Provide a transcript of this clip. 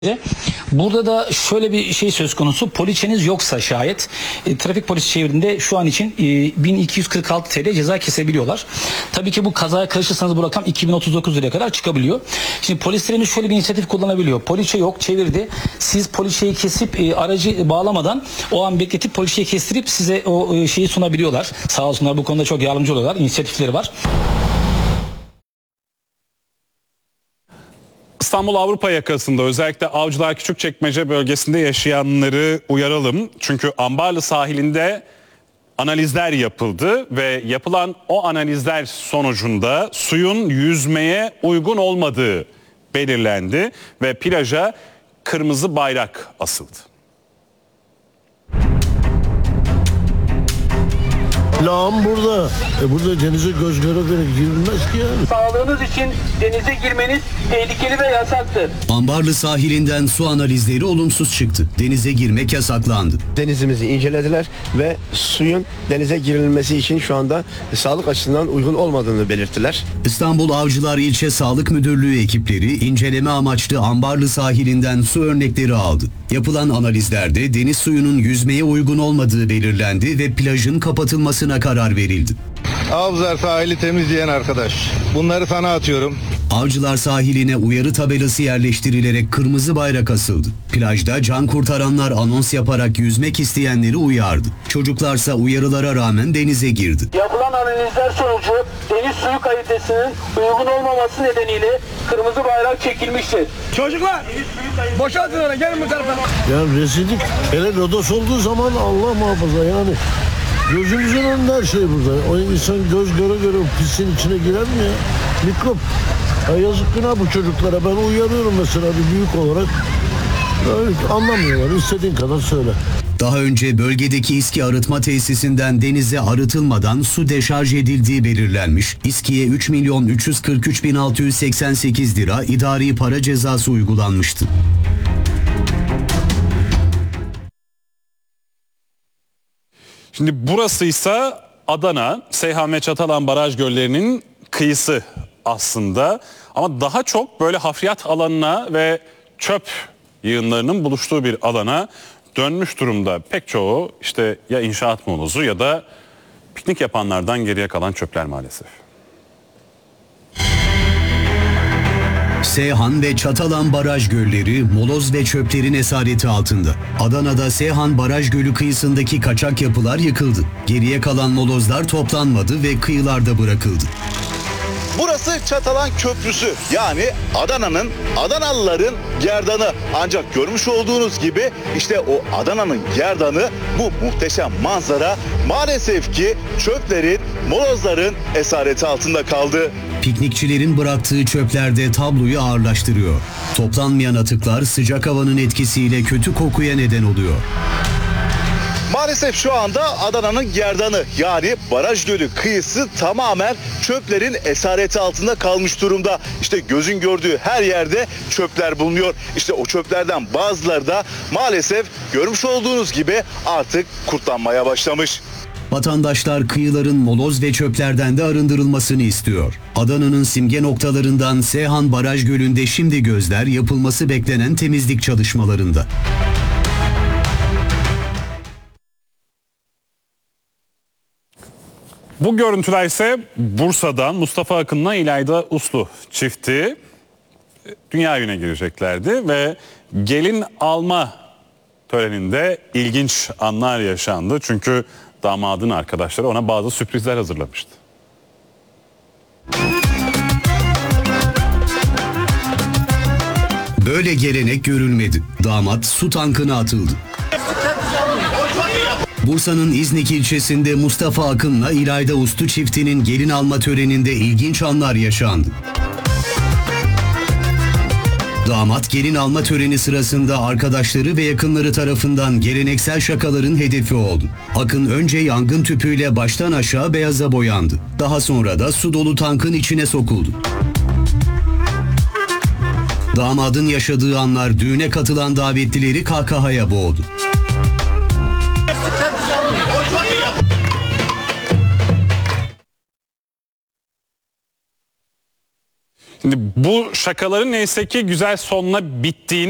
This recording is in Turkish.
Burada da şöyle bir şey söz konusu. Poliçeniz yoksa şayet trafik polisi çevirdiğinde şu an için 1246 TL ceza kesebiliyorlar. Tabii ki bu kazaya karışırsanız bu rakam 2039 liraya kadar çıkabiliyor. Şimdi polislerimiz şöyle bir inisiyatif kullanabiliyor. Poliçe yok, çevirdi. Siz poliçeyi kesip aracı bağlamadan o an bekletip poliçeyi kestirip size o şeyi sunabiliyorlar. Sağ olsunlar, bu konuda çok yardımcı oluyorlar. İnisiyatifleri var. İstanbul Avrupa yakasında özellikle Avcılar Küçükçekmece bölgesinde yaşayanları uyaralım. Çünkü Ambarlı sahilinde analizler yapıldı ve yapılan o analizler sonucunda suyun yüzmeye uygun olmadığı belirlendi ve plaja kırmızı bayrak asıldı. Lağım burada. Burada denize göz göre göre girilmez ki yani. Sağlığınız için denize girmeniz tehlikeli ve yasaktır. Ambarlı sahilinden su analizleri olumsuz çıktı. Denize girmek yasaklandı. Denizimizi incelediler ve suyun denize girilmesi için şu anda sağlık açısından uygun olmadığını belirttiler. İstanbul Avcılar İlçe Sağlık Müdürlüğü ekipleri inceleme amaçlı Ambarlı sahilinden su örnekleri aldı. Yapılan analizlerde deniz suyunun yüzmeye uygun olmadığı belirlendi ve plajın kapatılmasına karar verildi. Avcılar sahili temizleyen arkadaş. Bunları sana atıyorum. Avcılar sahiline uyarı tabelası yerleştirilerek kırmızı bayrak asıldı. Plajda can kurtaranlar anons yaparak yüzmek isteyenleri uyardı. Çocuklarsa uyarılara rağmen denize girdi. Yapılan analizler sonucu deniz suyu kalitesinin uygun olmaması nedeniyle kırmızı bayrak çekilmiştir. Çocuklar boşaltın ona, gelin bu tarafa. Yani rezillik. Hele lodos olduğu zaman Allah muhafaza yani. Gözümüzün önünde her şey burada. O insan göz göre göre pisin içine girer mi ya? Mikrop. Ya yazık günah bu çocuklara. Ben uyarıyorum mesela bir büyük olarak. Öyle anlamıyorlar. İstediğin kadar söyle. Daha önce bölgedeki İSKİ arıtma tesisinden denize arıtılmadan su deşarj edildiği belirlenmiş. İSKİ'ye 3.343.688 lira idari para cezası uygulanmıştı. Şimdi burası ise Adana, Seyhan ve Çatalan baraj göllerinin kıyısı aslında. Ama daha çok böyle hafriyat alanına ve çöp yığınlarının buluştuğu bir alana dönmüş durumda. Pek çoğu işte ya inşaat molozu ya da piknik yapanlardan geriye kalan çöpler maalesef. Seyhan ve Çatalan baraj gölleri moloz ve çöplerin esareti altında. Adana'da Seyhan Baraj Gölü kıyısındaki kaçak yapılar yıkıldı. Geriye kalan molozlar toplanmadı ve kıyılarda bırakıldı. Burası Çatalan Köprüsü, yani Adana'nın, Adanalıların gerdanı. Ancak görmüş olduğunuz gibi işte o Adana'nın gerdanı, bu muhteşem manzara maalesef ki çöplerin, molozların esareti altında kaldı. Piknikçilerin bıraktığı çöpler de tabloyu ağırlaştırıyor. Toplanmayan atıklar sıcak havanın etkisiyle kötü kokuya neden oluyor. Maalesef şu anda Adana'nın gerdanı, yani Baraj Gölü kıyısı tamamen çöplerin esareti altında kalmış durumda. İşte gözün gördüğü her yerde çöpler bulunuyor. İşte o çöplerden bazıları da maalesef görmüş olduğunuz gibi artık kurtlanmaya başlamış. Vatandaşlar kıyıların moloz ve çöplerden de arındırılmasını istiyor. Adana'nın simge noktalarından Seyhan Baraj Gölü'nde şimdi gözler yapılması beklenen temizlik çalışmalarında. Bu görüntüler ise Bursa'dan Mustafa Akın'la İlayda Uslu çifti dünya evine gireceklerdi ve gelin alma töreninde ilginç anlar yaşandı. Çünkü damadın arkadaşları ona bazı sürprizler hazırlamıştı. Böyle gelenek görülmedi. Damat su tankına atıldı. Bursa'nın İznik ilçesinde Mustafa Akın'la İlayda Uslu çiftinin gelin alma töreninde ilginç anlar yaşandı. Damat gelin alma töreni sırasında arkadaşları ve yakınları tarafından geleneksel şakaların hedefi oldu. Akın önce yangın tüpüyle baştan aşağı beyaza boyandı. Daha sonra da su dolu tankın içine sokuldu. Damadın yaşadığı anlar düğüne katılan davetlileri kahkahaya boğdu. Şimdi bu şakaların neyse ki güzel sonla bittiğini